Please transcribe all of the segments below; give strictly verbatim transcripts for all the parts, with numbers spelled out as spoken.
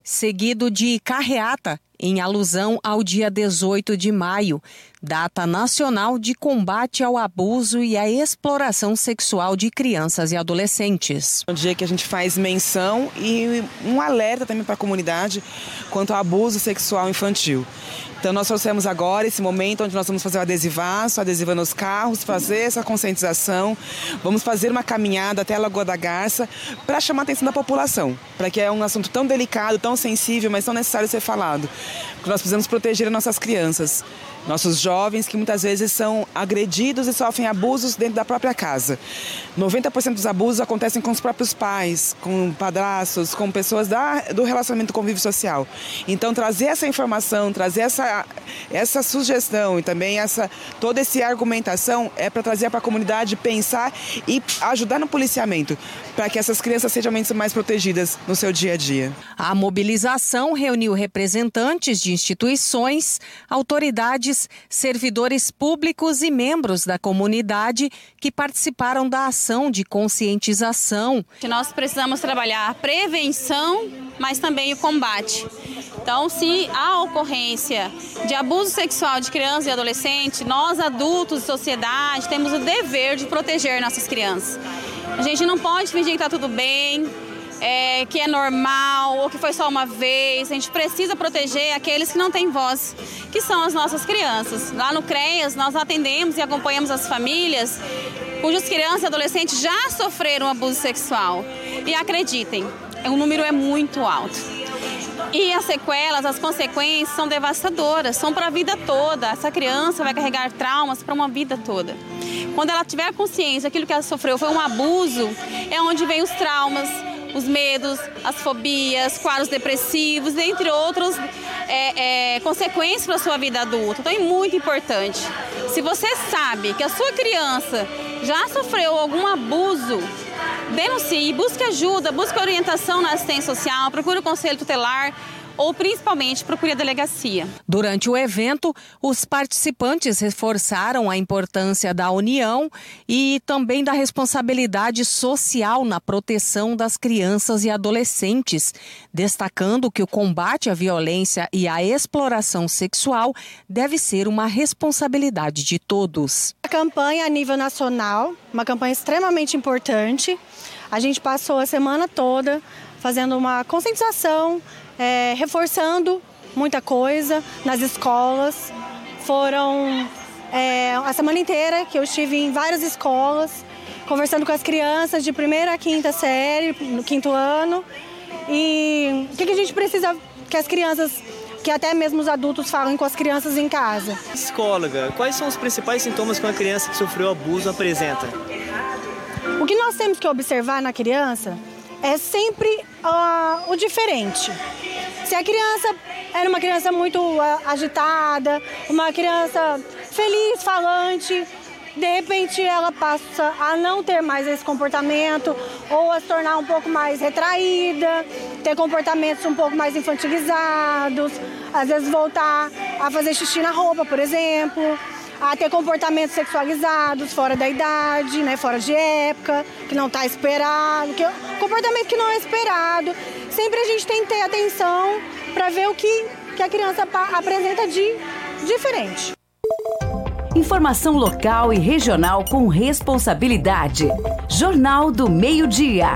seguido de carreata, em alusão ao dia dezoito de maio, data nacional de combate ao abuso e à exploração sexual de crianças e adolescentes. É um dia que a gente faz menção e um alerta também para a comunidade quanto ao abuso sexual infantil. Então nós trouxemos agora esse momento onde nós vamos fazer o adesivaço, adesiva nos carros, fazer essa conscientização. Vamos fazer uma caminhada até a Lagoa da Garça para chamar a atenção da população, para que é um assunto tão delicado, tão sensível, mas tão necessário ser falado. Porque nós precisamos proteger as nossas crianças, nossos jovens que muitas vezes são agredidos e sofrem abusos dentro da própria casa. noventa por cento dos abusos acontecem com os próprios pais, com padrastos, com pessoas da, do relacionamento do convívio social. Então trazer essa informação, trazer essa, essa sugestão e também essa, toda essa argumentação é para trazer para a comunidade pensar e ajudar no policiamento, para que essas crianças sejam mais protegidas no seu dia a dia. A mobilização reuniu representantes de instituições, autoridades, servidores públicos e membros da comunidade que participaram da ação de conscientização. Nós precisamos trabalhar a prevenção, mas também o combate. Então, se há ocorrência de abuso sexual de crianças e adolescentes, nós adultos e sociedade temos o dever de proteger nossas crianças. A gente não pode fingir que está tudo bem, é, que é normal ou que foi só uma vez. A gente precisa proteger aqueles que não têm voz, que são as nossas crianças. Lá no CREAS nós atendemos e acompanhamos as famílias cujas crianças e adolescentes já sofreram abuso sexual. E acreditem, o número é muito alto. E as sequelas, as consequências são devastadoras, são para a vida toda. Essa criança vai carregar traumas para uma vida toda. Quando ela tiver consciência daquilo que ela sofreu foi um abuso, é onde vem os traumas, os medos, as fobias, quadros depressivos, entre outros é, é, consequências para a sua vida adulta. Então é muito importante. Se você sabe que a sua criança já sofreu algum abuso, denuncie, busque ajuda, busque orientação na assistência social, procure o conselho tutelar ou principalmente procure a delegacia. Durante o evento, os participantes reforçaram a importância da união e também da responsabilidade social na proteção das crianças e adolescentes, destacando que o combate à violência e à exploração sexual deve ser uma responsabilidade de todos. A campanha a nível nacional, uma campanha extremamente importante. A gente passou a semana toda fazendo uma conscientização, é, reforçando muita coisa nas escolas. Foram é, a semana inteira que eu estive em várias escolas, conversando com as crianças de primeira a quinta série, no quinto ano. E o que, que a gente precisa que as crianças, que até mesmo os adultos falem com as crianças em casa. Psicóloga, quais são os principais sintomas que uma criança que sofreu abuso apresenta? O que nós temos que observar na criança é sempre uh, o diferente. Se a criança era uma criança muito uh, agitada, uma criança feliz, falante, de repente ela passa a não ter mais esse comportamento ou a se tornar um pouco mais retraída, ter comportamentos um pouco mais infantilizados, às vezes voltar a fazer xixi na roupa, por exemplo, a ter comportamentos sexualizados fora da idade, né, fora de época, que não está esperado, que, comportamento que não é esperado. Sempre a gente tem que ter atenção para ver o que, que a criança apresenta de diferente. Informação local e regional com responsabilidade. Jornal do Meio-Dia.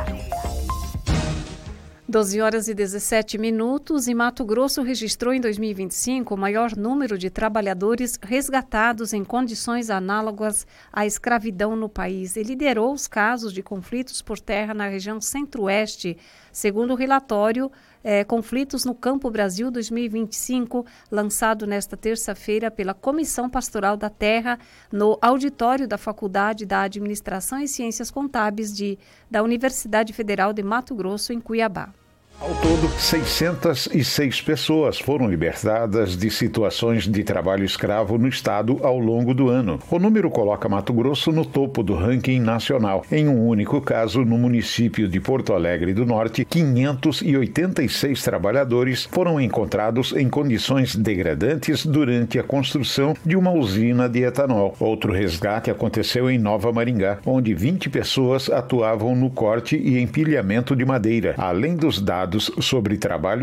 doze horas e dezessete minutos e Mato Grosso registrou em dois mil e vinte e cinco o maior número de trabalhadores resgatados em condições análogas à escravidão no país e liderou os casos de conflitos por terra na região centro-oeste, segundo o relatório é, Conflitos no Campo Brasil dois mil e vinte e cinco, lançado nesta terça-feira pela Comissão Pastoral da Terra no auditório da Faculdade da Administração e Ciências Contábeis de, da Universidade Federal de Mato Grosso, em Cuiabá. Ao todo, seiscentas e seis pessoas foram libertadas de situações de trabalho escravo no estado ao longo do ano. O número coloca Mato Grosso no topo do ranking nacional. Em um único caso, no município de Porto Alegre do Norte, quinhentos e oitenta e seis trabalhadores foram encontrados em condições degradantes durante a construção de uma usina de etanol. Outro resgate aconteceu em Nova Maringá, onde vinte pessoas atuavam no corte e empilhamento de madeira. Além dos dados dados sobre trabalho